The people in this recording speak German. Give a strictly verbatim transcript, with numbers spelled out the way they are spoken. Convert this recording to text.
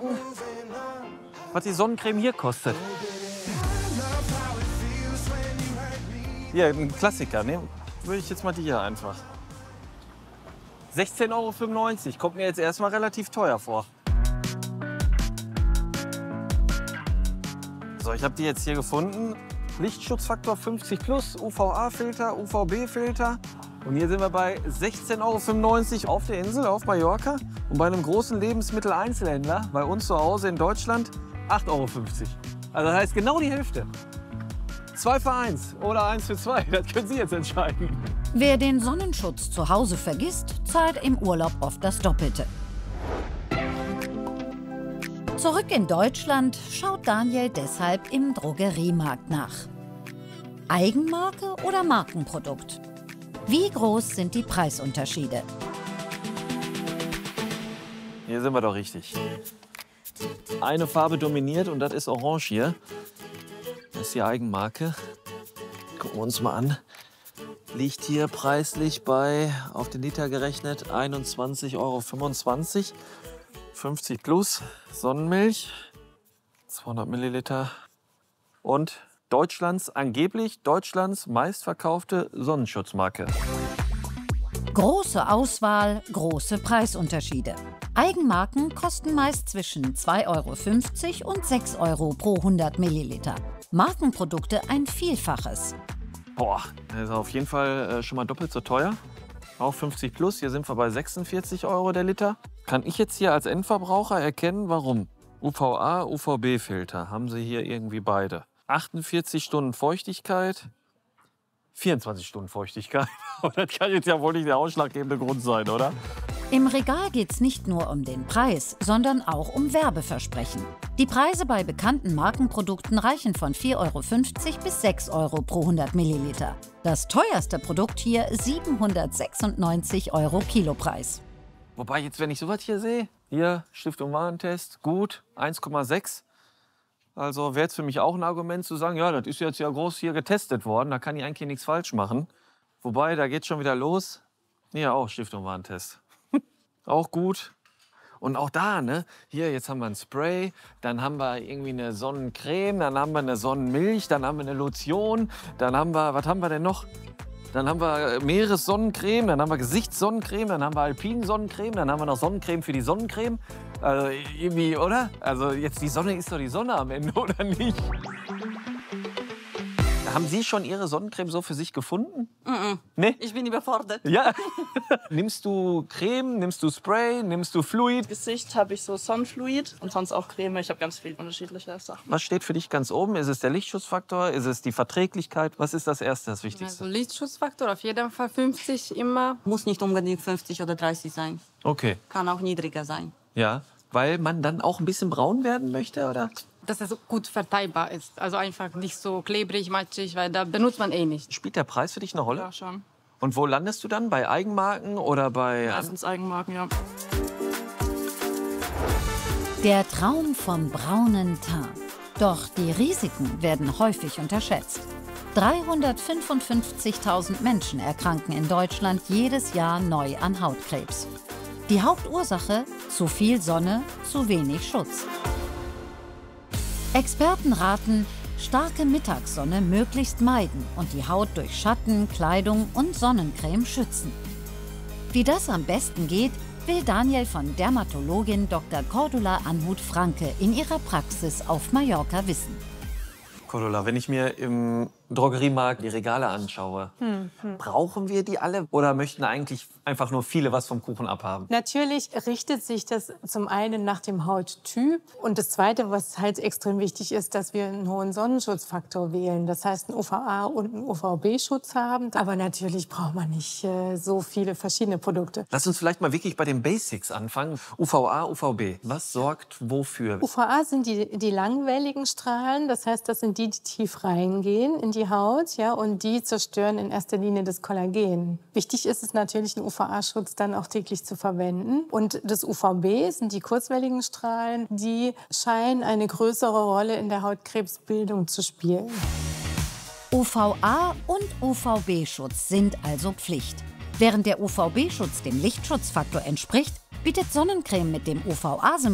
gucken, was die Sonnencreme hier kostet. Hier, ein Klassiker, ne? Würde ich jetzt mal die hier einfach. sechzehn Euro fünfundneunzig, kommt mir jetzt erstmal relativ teuer vor. So, ich habe die jetzt hier gefunden. Lichtschutzfaktor fünfzig plus, U V A-Filter, U V B-Filter. Und hier sind wir bei sechzehn Euro fünfundneunzig auf der Insel, auf Mallorca. Und bei einem großen Lebensmitteleinzelhändler, bei uns zu Hause in Deutschland, acht Euro fünfzig. Also das heißt genau die Hälfte. Zwei für eins oder eins für zwei, das können Sie jetzt entscheiden. Wer den Sonnenschutz zu Hause vergisst, zahlt im Urlaub oft das Doppelte. Zurück in Deutschland schaut Daniel deshalb im Drogeriemarkt nach. Eigenmarke oder Markenprodukt? Wie groß sind die Preisunterschiede? Hier sind wir doch richtig. Eine Farbe dominiert und das ist Orange hier. Das ist die Eigenmarke. Gucken wir uns mal an. Liegt hier preislich bei, auf den Liter gerechnet, einundzwanzig Euro fünfundzwanzig. fünfzig plus, Sonnenmilch, zweihundert Milliliter. Und Deutschlands, angeblich Deutschlands meistverkaufte Sonnenschutzmarke. Große Auswahl, große Preisunterschiede. Eigenmarken kosten meist zwischen zwei Euro fünfzig und sechs Euro pro hundert Milliliter. Markenprodukte ein Vielfaches. Boah, das ist auf jeden Fall äh, schon mal doppelt so teuer. Auch fünfzig plus, hier sind wir bei sechsundvierzig Euro der Liter. Kann ich jetzt hier als Endverbraucher erkennen, warum? U V A, U V B-Filter haben sie hier irgendwie beide. achtundvierzig Stunden Feuchtigkeit, vierundzwanzig Stunden Feuchtigkeit. Das kann jetzt ja wohl nicht der ausschlaggebende Grund sein, oder? Im Regal geht es nicht nur um den Preis, sondern auch um Werbeversprechen. Die Preise bei bekannten Markenprodukten reichen von vier Euro fünfzig bis sechs Euro pro hundert Milliliter. Das teuerste Produkt hier siebenhundertsechsundneunzig Euro Kilopreis. Wobei jetzt, wenn ich sowas hier sehe, hier Stiftung Warentest, gut, eins Komma sechs. Also wäre jetzt für mich auch ein Argument zu sagen, ja, das ist jetzt ja groß hier getestet worden, da kann ich eigentlich nichts falsch machen. Wobei, da geht schon wieder los. Hier auch Stiftung Warentest. Auch gut. Und auch da, ne? Hier, jetzt haben wir ein Spray, dann haben wir irgendwie eine Sonnencreme, dann haben wir eine Sonnenmilch, dann haben wir eine Lotion, dann haben wir, was haben wir denn noch? Dann haben wir Meeressonnencreme, dann haben wir Gesichtssonnencreme, dann haben wir Alpinsonnencreme, dann haben wir noch Sonnencreme für die Sonnencreme. Also irgendwie, oder? Also jetzt die Sonne ist doch die Sonne am Ende, oder nicht? Haben Sie schon Ihre Sonnencreme so für sich gefunden? Mm-mm. Nee? Ich bin überfordert. Ja. Nimmst du Creme, nimmst du Spray, nimmst du Fluid? Gesicht habe ich so Sonnenfluid und sonst auch Creme. Ich habe ganz viele unterschiedliche Sachen. Was steht für dich ganz oben? Ist es der Lichtschutzfaktor? Ist es die Verträglichkeit? Was ist das Erste, das Wichtigste? Also Lichtschutzfaktor auf jeden Fall fünfzig immer. Muss nicht unbedingt fünfzig oder dreißig sein. Okay. Kann auch niedriger sein. Ja, weil man dann auch ein bisschen braun werden möchte, oder? Dass es gut verteilbar ist. Also einfach nicht so klebrig, matschig, weil da benutzt man eh nicht. Spielt der Preis für dich eine Rolle? Ja, schon. Und wo landest du dann? Bei Eigenmarken oder bei... Meistens Eigenmarken, ja. Der Traum vom braunen Teint. Doch die Risiken werden häufig unterschätzt. dreihundertfünfundfünfzigtausend Menschen erkranken in Deutschland jedes Jahr neu an Hautkrebs. Die Hauptursache? Zu viel Sonne, zu wenig Schutz. Experten raten, starke Mittagssonne möglichst meiden und die Haut durch Schatten, Kleidung und Sonnencreme schützen. Wie das am besten geht, will Daniel von Dermatologin Doktor Cordula Anhut-Franke in ihrer Praxis auf Mallorca wissen. Cordula, wenn ich mir im Drogeriemarkt die Regale anschaue, hm, hm. brauchen wir die alle oder möchten eigentlich einfach nur viele was vom Kuchen abhaben? Natürlich richtet sich das zum einen nach dem Hauttyp und das Zweite, was halt extrem wichtig ist, dass wir einen hohen Sonnenschutzfaktor wählen. Das heißt, einen U V A- und einen U V B-Schutz haben. Aber natürlich braucht man nicht äh, so viele verschiedene Produkte. Lass uns vielleicht mal wirklich bei den Basics anfangen. U V A, U V B. Was sorgt wofür? U V A sind die, die langwelligen Strahlen. Das heißt, das sind die, die tief reingehen in die Haut, ja, und die zerstören in erster Linie das Kollagen. Wichtig ist es natürlich, einen U V A-Schutz dann auch täglich zu verwenden. Und das U V B sind die kurzwelligen Strahlen, die scheinen eine größere Rolle in der Hautkrebsbildung zu spielen. U V A und U V B-Schutz sind also Pflicht. Während der U V B-Schutz dem Lichtschutzfaktor entspricht, bietet Sonnencreme mit dem U V A-Symbol